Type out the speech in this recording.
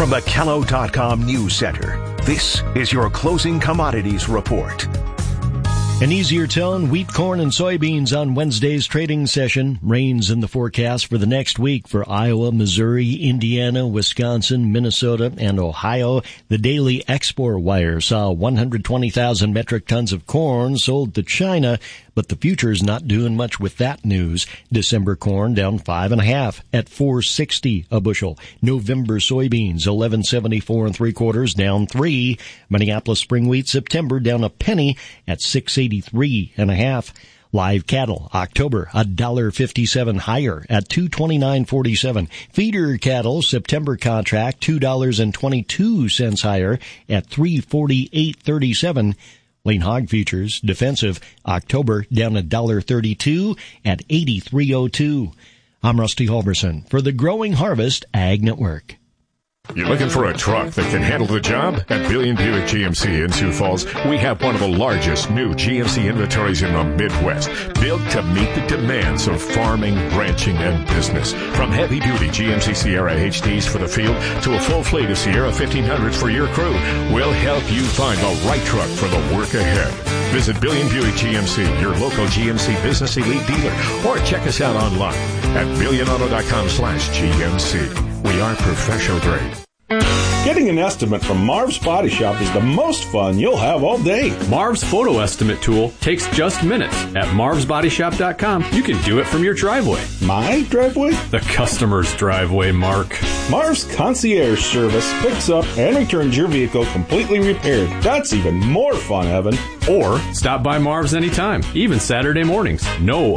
From the Kello.com News Center, this is your closing commodities report. An easier tone, wheat, corn, and soybeans on Wednesday's trading session. Rains in the forecast for the next week for Iowa, Missouri, Indiana, Wisconsin, Minnesota, and Ohio. The daily export wire saw 120,000 metric tons of corn sold to China, but the future's not doing much with that news. December corn down 5.5 at $4.60 a bushel. November soybeans 11.74 3/4 down 3. Minneapolis spring wheat September down a penny at 6.83.5. Live cattle, October, $1.57 higher at $229.47. Feeder cattle, September contract, $2.22 higher at $348.37. Lean hog futures, defensive, October down $1.32 at $83.02. I'm Rusty Halverson for the Growing Harvest Ag Network. You're looking for a truck that can handle the job? At Billion Buick GMC in Sioux Falls, we have one of the largest new GMC inventories in the Midwest, built to meet the demands of farming, ranching, and business. From heavy-duty GMC Sierra HDs for the field to a full fleet of Sierra 1500s for your crew, we'll help you find the right truck for the work ahead. Visit Billion Buick GMC, your local GMC Business Elite dealer, or check us out online at billionauto.com/GMC. We are professional grade. Getting an estimate from Marv's Body Shop is the most fun you'll have all day. Marv's photo estimate tool takes just minutes. At marvsbodyshop.com, you can do it from your driveway. My driveway? The customer's driveway, Mark. Marv's concierge service picks up and returns your vehicle completely repaired. That's even more fun, Evan. Or stop by Marv's anytime, even Saturday mornings. No